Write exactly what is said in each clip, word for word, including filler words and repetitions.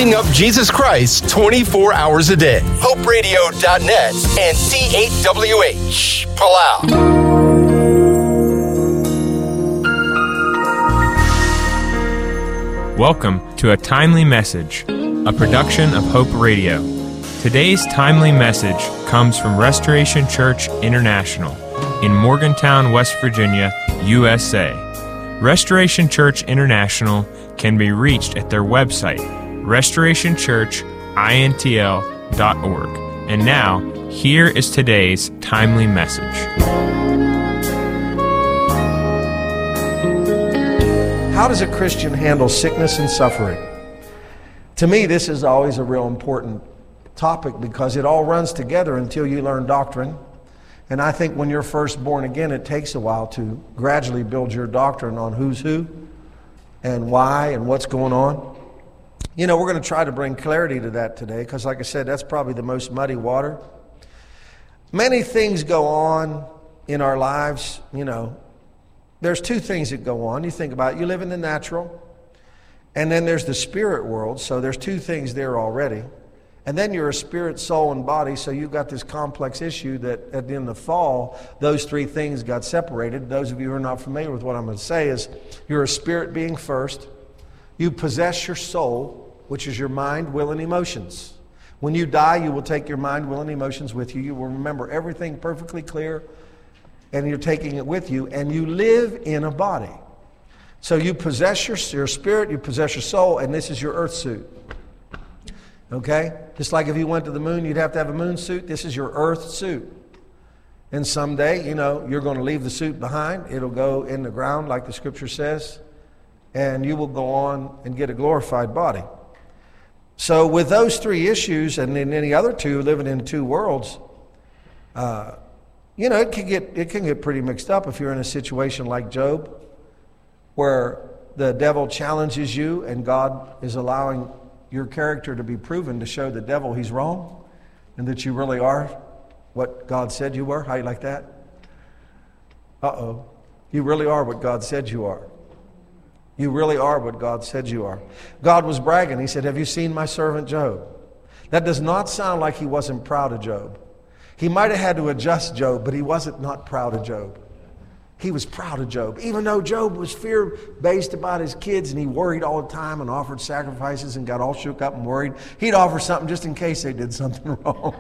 lifting up Jesus Christ twenty-four hours a day. hope radio dot net and D eight W H, Palau. Welcome to A Timely Message, a production of Hope Radio. Today's timely message comes from Restoration Church International in Morgantown, West Virginia, U S A. Restoration Church International can be reached at their website, restoration church intl dot org. And now, here is today's timely message. How does a Christian handle sickness and suffering? To me, this is always a real important topic because it all runs together until you learn doctrine. And I think when you're first born again, it takes a while to gradually build your doctrine on who's who and why and what's going on. You know, we're going to try to bring clarity to that today because, like I said, that's probably the most muddy water. Many things go on in our lives, you know. There's two things that go on. You think about it. You live in the natural, and then there's the spirit world. So there's two things there already. And then you're a spirit, soul, and body, so you've got this complex issue that at the end of the fall, those three things got separated. Those of you who are not familiar with what I'm going to say is you're a spirit being first. You possess your soul, which is your mind, will, and emotions. When you die, you will take your mind, will, and emotions with you. You will remember everything perfectly clear, and you're taking it with you, and you live in a body. So you possess your, your spirit, you possess your soul, and this is your earth suit. Okay? Just like if you went to the moon, you'd have to have a moon suit. This is your earth suit. And someday, you know, you're going to leave the suit behind. It'll go in the ground like the scripture says. And you will go on and get a glorified body. So with those three issues and then any other two, living in two worlds, uh, you know, it can get it can get pretty mixed up if you're in a situation like Job, where the devil challenges you and God is allowing your character to be proven to show the devil he's wrong and that you really are what God said you were. How you like that? Uh-oh. You really are what God said you are. You really are what God said you are. God was bragging. He said, have you seen my servant Job? That does not sound like he wasn't proud of Job. He might have had to adjust Job, but he wasn't not proud of Job. He was proud of Job. Even though Job was fear-based about his kids and he worried all the time and offered sacrifices and got all shook up and worried, he'd offer something just in case they did something wrong.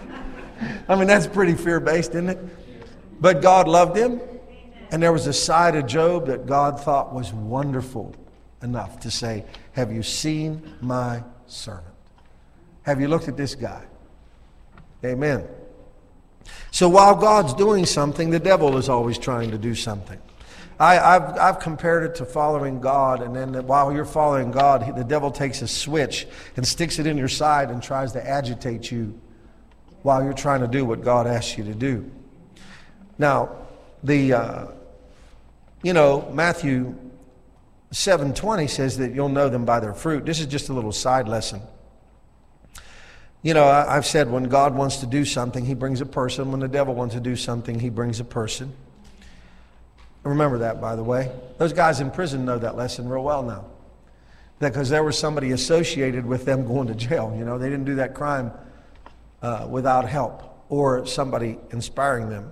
I mean, that's pretty fear-based, isn't it? But God loved him, and there was a side of Job that God thought was wonderful enough to say, have you seen my servant? Have you looked at this guy? Amen. So while God's doing something, the devil is always trying to do something. I, I've, I've compared it to following God, and then while you're following God, he, the devil takes a switch and sticks it in your side and tries to agitate you while you're trying to do what God asks you to do. Now, the uh, you know, Matthew seven twenty says that you'll know them by their fruit. This is just a little side lesson. You know, I've said when God wants to do something, he brings a person. When the devil wants to do something, he brings a person. Remember that, by the way. Those guys in prison know that lesson real well now. Because there was somebody associated with them going to jail. You know, they didn't do that crime uh, without help or somebody inspiring them.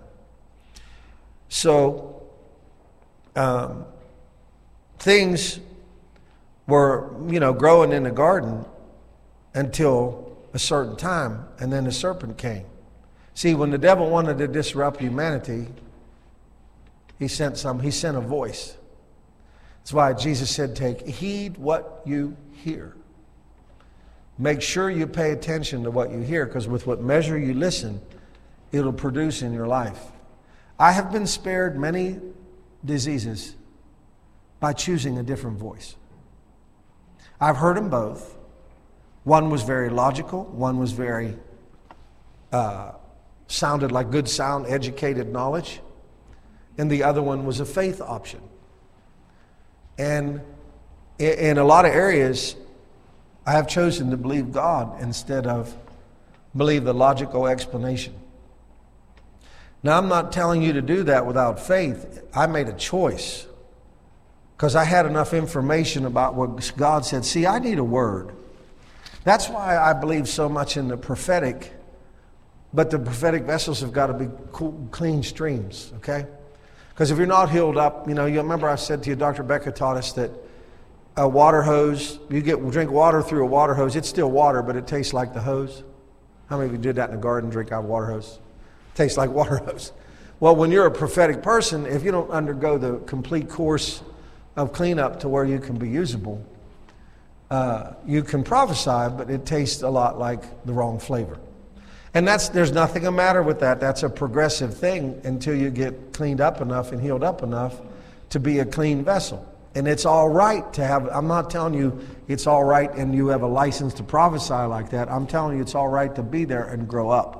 So, um, things were, you know, growing in the garden until a certain time, and then the serpent came. See, when the devil wanted to disrupt humanity, he sent some, he sent a voice. That's why Jesus said, take heed what you hear. Make sure you pay attention to what you hear, because with what measure you listen, it'll produce in your life. I have been spared many diseases by choosing a different voice. I've heard them both. One was very logical. One was very, uh, sounded like good sound, educated knowledge. And the other one was a faith option. And in a lot of areas, I have chosen to believe God instead of believe the logical explanation. Now, I'm not telling you to do that without faith. I made a choice because I had enough information about what God said. See, I need a word. That's why I believe so much in the prophetic, but the prophetic vessels have got to be cool, clean streams, okay? Because if you're not healed up, you know, you remember I said to you, Doctor Becca taught us that a water hose, you get drink water through a water hose, it's still water, but it tastes like the hose. How many of you did that in the garden, drink out of a water hose? It tastes like water hose. Well, when you're a prophetic person, if you don't undergo the complete course of cleanup to where you can be usable, uh, you can prophesy, but it tastes a lot like the wrong flavor. And that's there's nothing the matter with that. That's a progressive thing until you get cleaned up enough and healed up enough to be a clean vessel. And it's all right to have, I'm not telling you it's all right and you have a license to prophesy like that. I'm telling you it's all right to be there and grow up.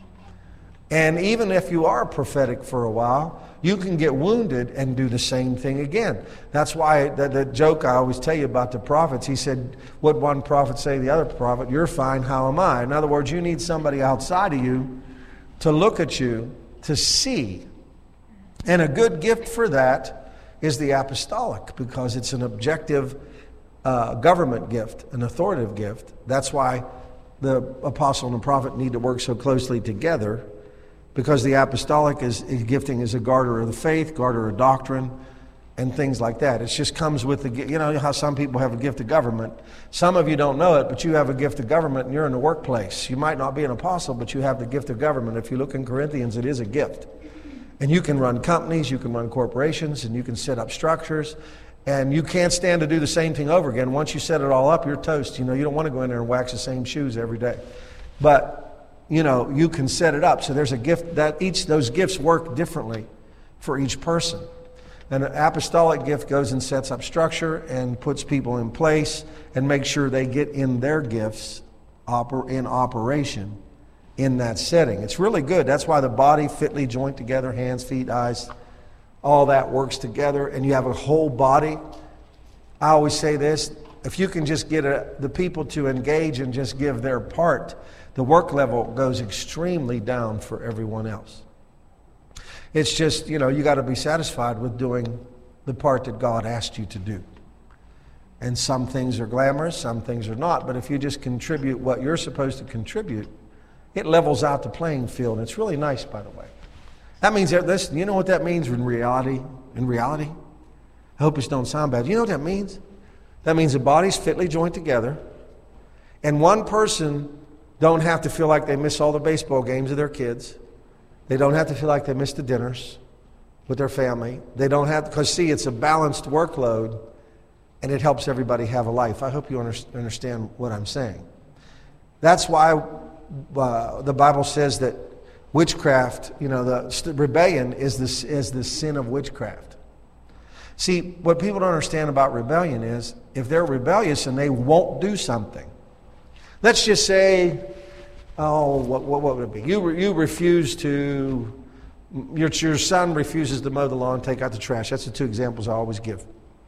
And even if you are prophetic for a while, you can get wounded and do the same thing again. That's why the, the joke I always tell you about the prophets, he said, what one prophet say to the other prophet, you're fine, how am I? In other words, you need somebody outside of you to look at you, to see. And a good gift for that is the apostolic, because it's an objective uh, government gift, an authoritative gift. That's why the apostle and the prophet need to work so closely together, because the apostolic is, is gifting is a garter of the faith, garter of doctrine, and things like that. It just comes with the, you know how some people have a gift of government. Some of you don't know it, but you have a gift of government and you're in the workplace. You might not be an apostle, but you have the gift of government. If you look in Corinthians, it is a gift. And you can run companies, you can run corporations, and you can set up structures. And you can't stand to do the same thing over again. Once you set it all up, you're toast. You know, you don't want to go in there and wax the same shoes every day. But you know, you can set it up. So there's a gift that each those gifts work differently for each person. And an apostolic gift goes and sets up structure and puts people in place and makes sure they get in their gifts oper- in operation in that setting. It's really good. That's why the body fitly joined together, hands, feet, eyes, all that works together, and you have a whole body. I always say this, if you can just get a, the people to engage and just give their part, the work level goes extremely down for everyone else. It's just, you know, you got to be satisfied with doing the part that God asked you to do. And some things are glamorous, some things are not. But if you just contribute what you're supposed to contribute, it levels out the playing field. And it's really nice, by the way. That means that, listen, you know what that means in reality? In reality? I hope this don't sound bad. You know what that means? That means the body's fitly joined together, and one person don't have to feel like they miss all the baseball games of their kids. They don't have to feel like they miss the dinners with their family. They don't have, because see, it's a balanced workload, and it helps everybody have a life. I hope you understand what I'm saying. That's why uh, the Bible says that witchcraft, you know, the rebellion is the, is the sin of witchcraft. See, what people don't understand about rebellion is, if they're rebellious and they won't do something, let's just say, oh, what, what, what would it be? You, you refuse to, your, your son refuses to mow the lawn, take out the trash. That's the two examples I always give.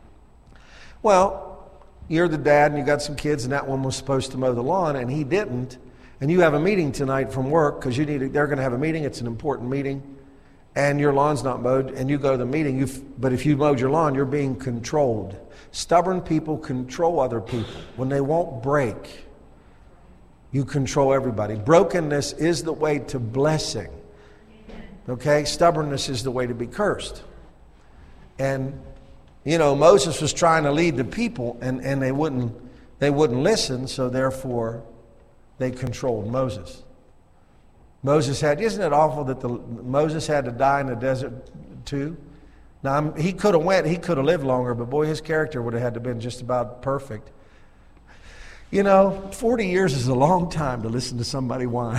Well, you're the dad and you got some kids and that one was supposed to mow the lawn and he didn't. And you have a meeting tonight from work because you need to, they're going to have a meeting. It's an important meeting. And your lawn's not mowed, and you go to the meeting, you've, but if you mowed your lawn, you're being controlled. Stubborn people control other people. When they won't break, you control everybody. Brokenness is the way to blessing. Okay? Stubbornness is the way to be cursed. And, you know, Moses was trying to lead the people, and, and they wouldn't they wouldn't listen, so therefore they controlled Moses. Moses had, isn't it awful that the Moses had to die in the desert too? Now, I'm, he could have went, he could have lived longer, but boy, his character would have had to have been just about perfect. You know, forty years is a long time to listen to somebody whine.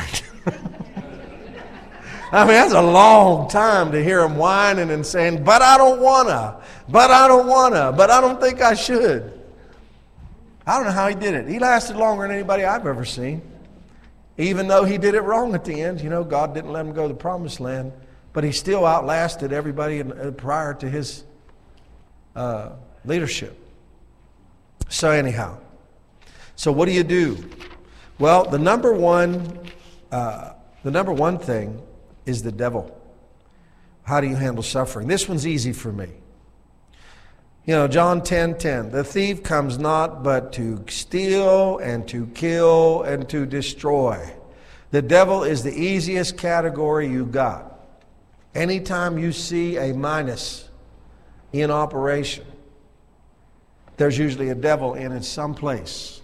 I mean, that's a long time to hear him whining and saying, but I don't wanna, but I don't wanna, but I don't think I should. I don't know how he did it. He lasted longer than anybody I've ever seen. Even though he did it wrong at the end, you know, God didn't let him go to the promised land, but he still outlasted everybody in, uh, prior to his uh, leadership. So anyhow, so what do you do? Well, the number one, uh, the number one thing is the devil. How do you handle suffering? This one's easy for me. You know, John ten ten, the thief comes not but to steal and to kill and to destroy. The devil is the easiest category you got. Anytime you see a minus in operation, there's usually a devil in it someplace.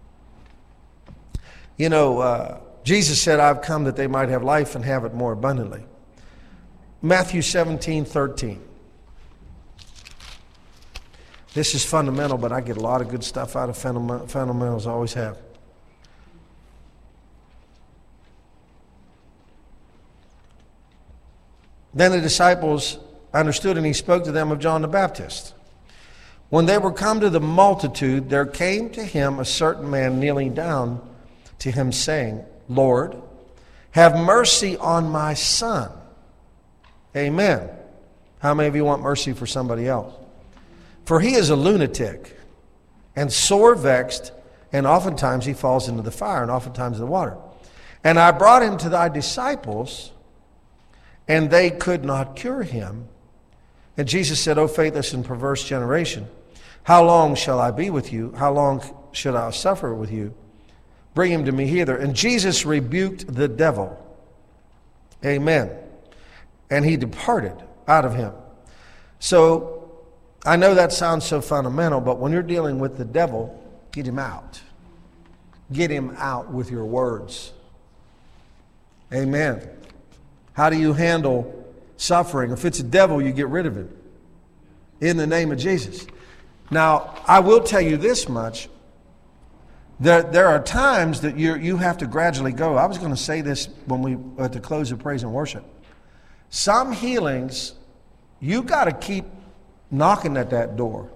You know, uh, Jesus said, I've come that they might have life and have it more abundantly. Matthew seventeen thirteen. This is fundamental, but I get a lot of good stuff out of fundamentals, I always have. Then the disciples understood, and he spoke to them of John the Baptist. When they were come to the multitude, there came to him a certain man kneeling down to him, saying, Lord, have mercy on my son. Amen. How many of you want mercy for somebody else? For he is a lunatic and sore vexed, and oftentimes he falls into the fire, and oftentimes the water. And I brought him to thy disciples, and they could not cure him. And Jesus said, O faithless and perverse generation, how long shall I be with you? How long should I suffer with you? Bring him to me hither. And Jesus rebuked the devil. Amen. And he departed out of him. So, I know that sounds so fundamental, but when you're dealing with the devil, get him out. Get him out with your words. Amen. How do you handle suffering? If it's a devil, you get rid of him. In the name of Jesus. Now, I will tell you this much. There, there are times that you you have to gradually go. I was going to say this when we at the close of praise and worship. Some healings, you got to keep knocking at that door.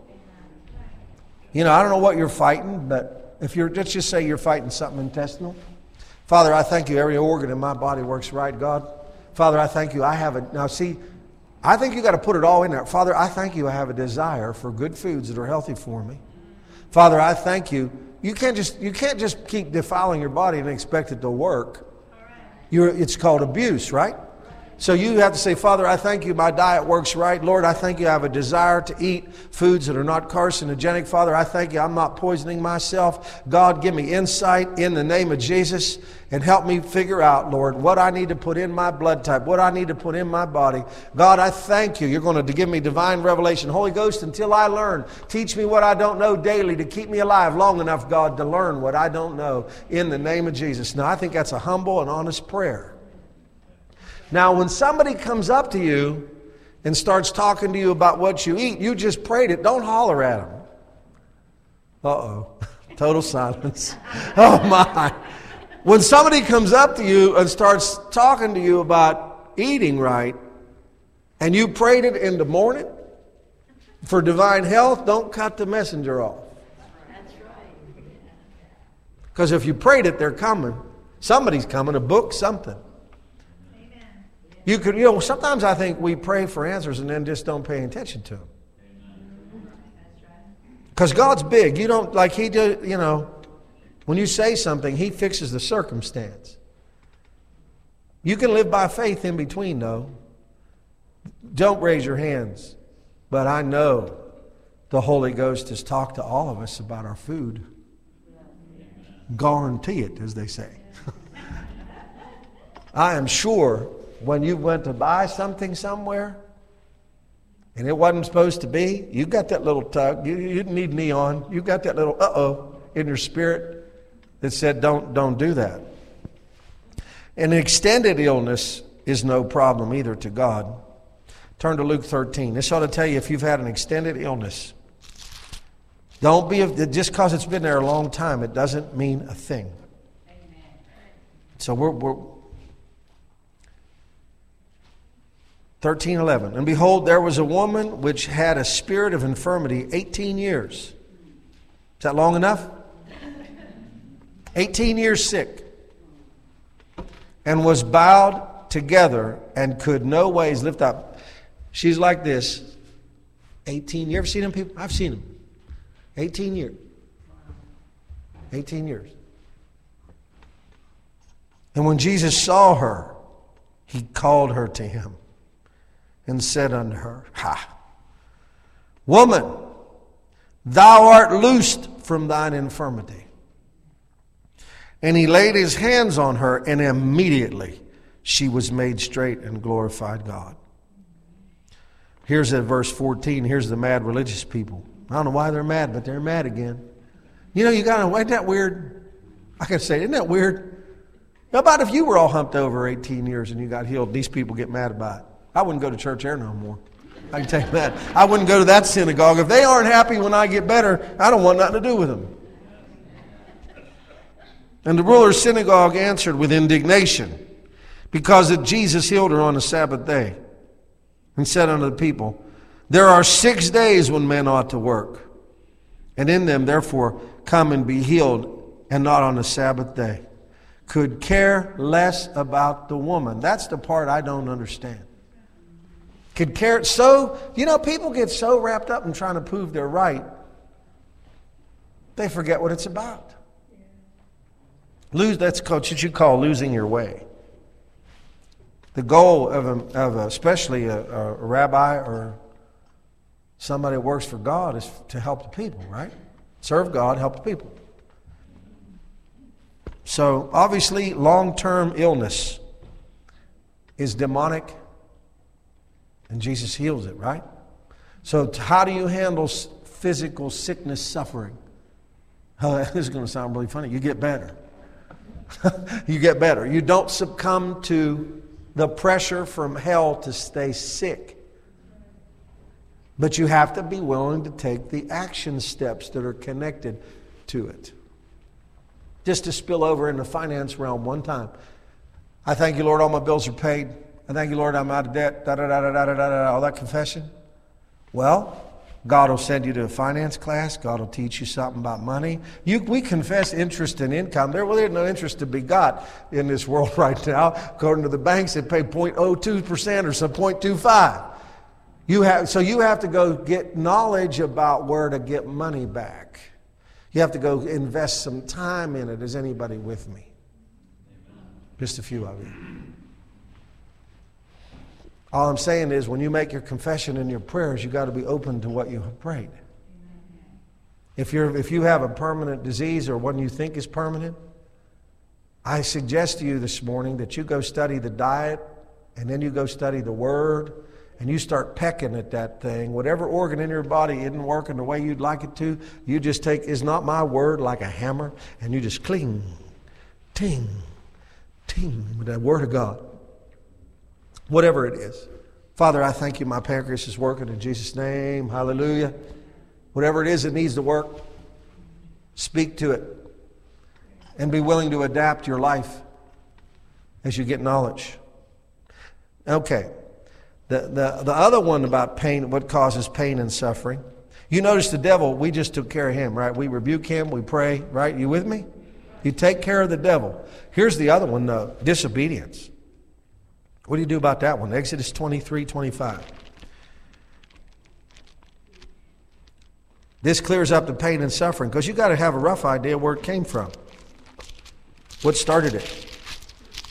You know, I don't know what you're fighting, but if you're, let's just say you're fighting something intestinal. Father, I thank you every organ in my body works right, God. Father, I thank you I have a, now see, I think you got to put it all in there. Father, I thank you I have a desire for good foods that are healthy for me. Father, I thank you. You can't just, you can't just keep defiling your body and expect it to work. You're, it's called abuse, right? So you have to say, Father, I thank you my diet works right. Lord, I thank you I have a desire to eat foods that are not carcinogenic. Father, I thank you I'm not poisoning myself. God, give me insight in the name of Jesus and help me figure out, Lord, what I need to put in my blood type, what I need to put in my body. God, I thank you. You're going to give me divine revelation. Holy Ghost, until I learn, teach me what I don't know daily to keep me alive long enough, God, to learn what I don't know in the name of Jesus. Now, I think that's a humble and honest prayer. Now, when somebody comes up to you and starts talking to you about what you eat, you just prayed it. Don't holler at them. Uh-oh. Total silence. Oh, my. When somebody comes up to you and starts talking to you about eating right, and you prayed it in the morning for divine health, don't cut the messenger off. Because if you prayed it, they're coming. Somebody's coming, a book, something. You could, you know, sometimes I think we pray for answers and then just don't pay attention to them. Because God's big. You don't, like He do, you know, when you say something, He fixes the circumstance. You can live by faith in between, though. Don't raise your hands. But I know the Holy Ghost has talked to all of us about our food. Guarantee it, as they say. I am sure when you went to buy something somewhere and it wasn't supposed to be, you got that little tug. You, you didn't need neon. You got that little uh-oh in your spirit that said don't, don't do that. An extended illness is no problem either to God. Turn to Luke thirteen. This ought to tell you if you've had an extended illness. Don't be, just because it's been there a long time, it doesn't mean a thing. Amen. So we're, we're thirteen eleven. And behold, there was a woman which had a spirit of infirmity eighteen years. Is that long enough? eighteen years sick. And was bowed together and could no ways lift up. She's like this. eighteen. You ever seen them people? I've seen them. eighteen years. eighteen years. And when Jesus saw her, He called her to Him and said unto her, Ha, woman, thou art loosed from thine infirmity. And he laid his hands on her, and immediately she was made straight and glorified God. Here's at verse fourteen. Here's the mad religious people. I don't know why they're mad, but they're mad again. You know, you got to, ain't that weird? I can say, isn't that weird? How about if you were all humped over eighteen years and you got healed? These people get mad about it. I wouldn't go to church there no more. I can tell you that. I wouldn't go to that synagogue. If they aren't happy when I get better, I don't want nothing to do with them. And the ruler's synagogue answered with indignation, because that Jesus healed her on the Sabbath day, and said unto the people, there are six days when men ought to work, and in them therefore come and be healed, and not on the Sabbath day. Could care less about the woman. That's the part I don't understand. Could care so, you know, people get so wrapped up in trying to prove they're right, they forget what it's about. Lose, that's called, what you call losing your way. The goal of, a, of a, especially a, a rabbi or somebody that works for God is to help the people, right? Serve God, help the people. So obviously long-term illness is demonic, and Jesus heals it, right? So how do you handle physical sickness, suffering? Oh, this is going to sound really funny. You get better. You get better. You don't succumb to the pressure from hell to stay sick. But you have to be willing to take the action steps that are connected to it. Just to spill over in the finance realm one time. I thank you, Lord, all my bills are paid. I thank you, Lord, I'm out of debt. Da, da, da, da, da, da, da, da, all that confession. Well, God will send you to a finance class. God will teach you something about money. You, we confess interest and income. There, well, there's no interest to be got in this world right now. According to the banks, they pay zero point zero two percent or some zero point two five. You have, so you have to go get knowledge about where to get money back. You have to go invest some time in it. Is anybody with me? Just a few of you. All I'm saying is when you make your confession and your prayers, you've got to be open to what you have prayed. If you're if you have a permanent disease or one you think is permanent, I suggest to you this morning that you go study the diet, and then you go study the Word, and you start pecking at that thing. Whatever organ in your body isn't working the way you'd like it to, you just take, is not my word like a hammer, and you just cling, ting, ting with that Word of God. Whatever it is. Father, I thank you my pancreas is working in Jesus' name. Hallelujah. Whatever it is that needs to work, speak to it. And be willing to adapt your life as you get knowledge. Okay. The, the, the other one about pain, what causes pain and suffering. You notice the devil, we just took care of him, right? We rebuke him, we pray, right? You with me? You take care of the devil. Here's the other one, though, disobedience. What do you do about that one? Exodus twenty-three twenty-five. This clears up the pain and suffering because you got to have a rough idea where it came from. What started it?